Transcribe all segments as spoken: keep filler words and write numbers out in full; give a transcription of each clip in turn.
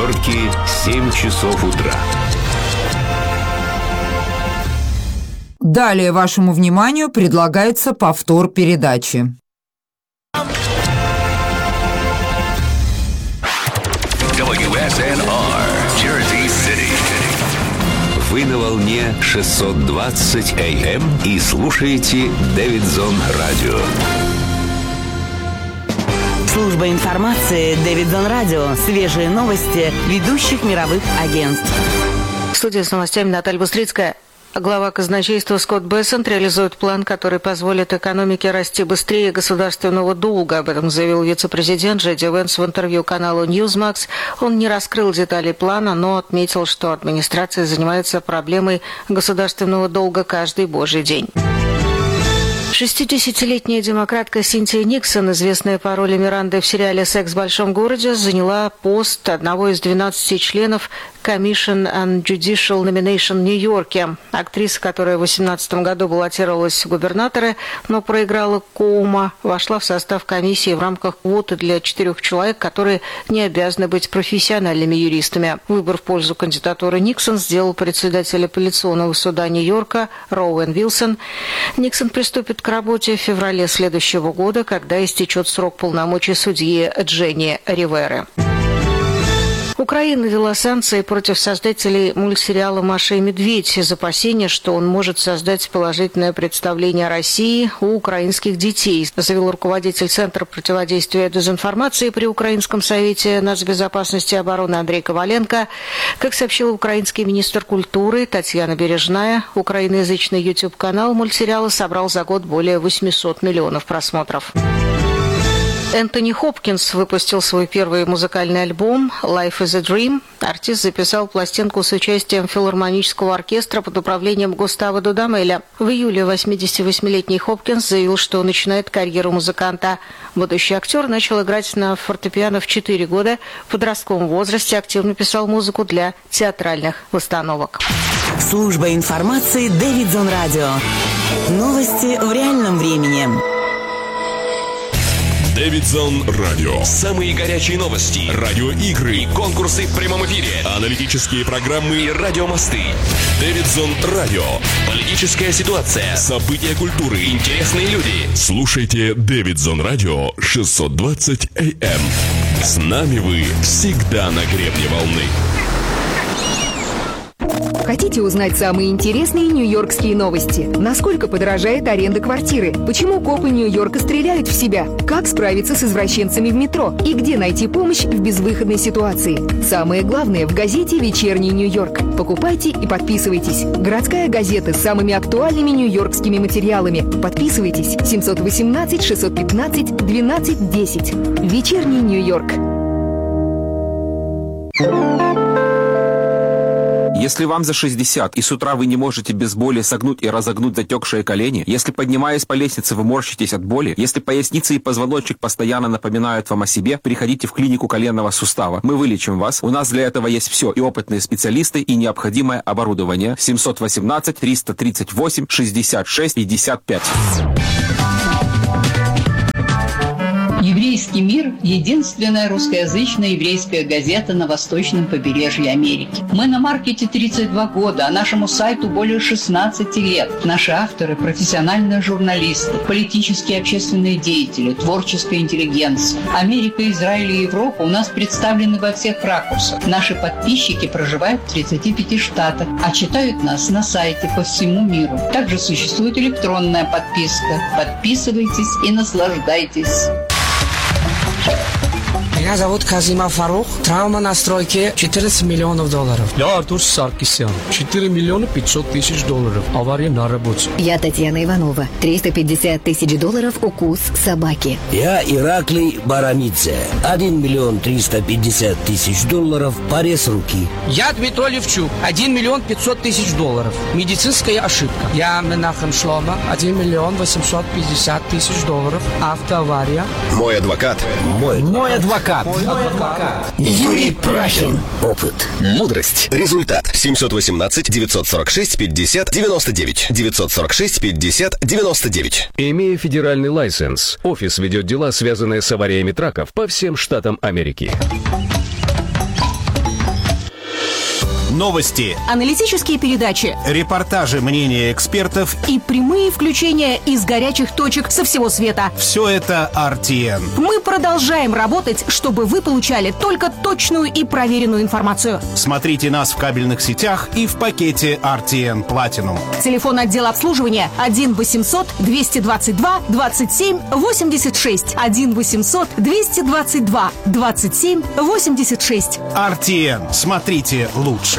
Нью-Йорке семь часов утра. Далее вашему вниманию предлагается повтор передачи. дабл ю эс эн ар, Jersey City. Вы на волне шестьсот двадцать эй эм и слушаете Дэвидсон Радио. Служба информации Дэвидсон Радио. Свежие новости ведущих мировых агентств. В студии с новостями Наталья Бустрицкая. Глава казначейства Скотт Бессент реализует план, который позволит экономике расти быстрее государственного долга. Об этом заявил вице-президент Джей Ди Венс в интервью каналу Newsmax. Он не раскрыл детали плана, но отметил, что администрация занимается проблемой государственного долга каждый божий день. шестидесятилетняя демократка Синтия Никсон, известная по роли Миранды в сериале «Секс в большом городе», заняла пост одного из двенадцати членов Commission on Judicial Nomination в Нью-Йорке. Актриса, которая в две тысячи восемнадцатом году баллотировалась в губернаторы, но проиграла Куума, вошла в состав комиссии в рамках квоты для четырех человек, которые не обязаны быть профессиональными юристами. Выбор в пользу кандидатуры Никсон сделал председатель апелляционного суда Нью-Йорка Роуэн Вилсон. Никсон приступит к работе в феврале следующего года, когда истечет срок полномочий судьи Дженни Риверы. Украина ввела санкции против создателей мультсериала «Маша и Медведь» из опасения, что он может создать положительное представление о России у украинских детей, заявил руководитель Центра противодействия дезинформации при Украинском совете нацбезопасности и обороны Андрей Коваленко. Как сообщил украинский министр культуры Татьяна Бережная, украиноязычный YouTube-канал мультсериала собрал за год более восемьсот миллионов просмотров. Энтони Хопкинс выпустил свой первый музыкальный альбом «Life is a Dream». Артист записал пластинку с участием филармонического оркестра под управлением Густаво Дудамеля. В июле восьмидесятивосьмилетний Хопкинс заявил, что начинает карьеру музыканта. Будущий актер начал играть на фортепиано в четыре года. В подростковом возрасте активно писал музыку для театральных постановок. Служба информации Дэвидсон Радио. Новости в реальном времени. Дэвидсон Радио. Самые горячие новости, Радиоигры и конкурсы в прямом эфире, аналитические программы и радиомосты. Дэвидсон Радио. Политическая ситуация, События культуры, интересные люди. Слушайте Дэвидсон Радио шестьсот двадцать эй эм. С нами вы всегда на гребне волны. Хотите узнать самые интересные нью-йоркские новости? Насколько подорожает аренда квартиры? Почему копы Нью-Йорка стреляют в себя? Как справиться с извращенцами в метро? И где найти помощь в безвыходной ситуации? Самое главное в газете «Вечерний Нью-Йорк». Покупайте и подписывайтесь. Городская газета с самыми актуальными нью-йоркскими материалами. Подписывайтесь. семьсот восемнадцать шестьсот пятнадцать двенадцать десять. «Вечерний Нью-Йорк». Если вам за шестьдесят и с утра вы не можете без боли согнуть и разогнуть затекшие колени, если, поднимаясь по лестнице, вы морщитесь от боли, если поясница и позвоночник постоянно напоминают вам о себе, приходите в клинику коленного сустава. Мы вылечим вас. У нас для этого есть все: и опытные специалисты, и необходимое оборудование. семьсот восемнадцать триста тридцать восемь шестьдесят шесть пятьдесят пять. «Еврейский мир» – единственная русскоязычная еврейская газета на восточном побережье Америки. Мы на маркете тридцать два года, а нашему сайту более шестнадцати лет. Наши авторы – профессиональные журналисты, политические и общественные деятели, творческая интеллигенция. Америка, Израиль и Европа у нас представлены во всех ракурсах. Наши подписчики проживают в тридцати пяти штатах, а читают нас на сайте по всему миру. Также существует электронная подписка. Подписывайтесь и наслаждайтесь. Меня зовут Казима Фарух. Травма на стройке четырнадцать миллионов долларов. Я Артур Саркисян. четыре миллиона пятьсот тысяч долларов. Авария на работе. Я Татьяна Иванова. триста пятьдесят тысяч долларов укус собаки. Я Ираклий Барамидзе. один миллион триста пятьдесят тысяч долларов. Порез руки. Я Дмитрий Левчук. один миллион пятьсот тысяч долларов. Медицинская ошибка. Я Менахем Шлома. один миллион восемьсот пятьдесят тысяч долларов. Автоавария. Мой адвокат. Мой, Мой адвокат. Мой адвокат. Юрий Прахин. Опыт. Мудрость. Результат. семьсот восемнадцать девятьсот сорок шесть пятьдесят девяносто девять. девятьсот сорок шесть пятьдесят девяносто девять. Имея федеральный лайсенс, офис ведет дела, связанные с авариями траков по всем штатам Америки. Новости, аналитические передачи, репортажи, мнения экспертов и прямые включения из горячих точек со всего света. Все это ар ти эн. Мы продолжаем работать, чтобы вы получали только точную и проверенную информацию. Смотрите нас в кабельных сетях и в пакете ар ти эн Platinum. Телефон отдела обслуживания один восемьсот двести двадцать два двадцать семь восемьдесят шесть. один восемьсот двести двадцать два двадцать семь восемьдесят шесть. ар ти эн. Смотрите лучше.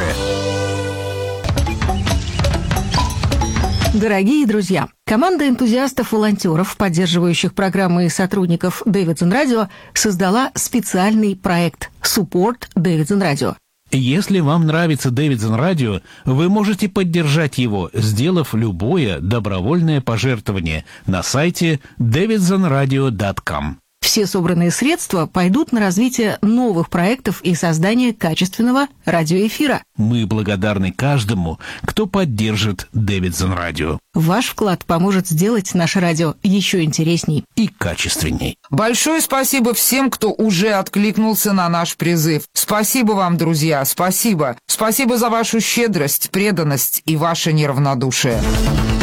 Дорогие друзья, команда энтузиастов-волонтеров, поддерживающих программы и сотрудников Davidson Radio, создала специальный проект Support Davidson Radio. Если вам нравится Davidson Radio, вы можете поддержать его, сделав любое добровольное пожертвование на сайте дэвидсон радио точка ком. Все собранные средства пойдут на развитие новых проектов и создание качественного радиоэфира. Мы благодарны каждому, кто поддержит Davidson Radio. Ваш вклад поможет сделать наше радио еще интересней и качественней. Большое спасибо всем, кто уже откликнулся на наш призыв. Спасибо вам, друзья, спасибо. Спасибо за вашу щедрость, преданность и ваше неравнодушие.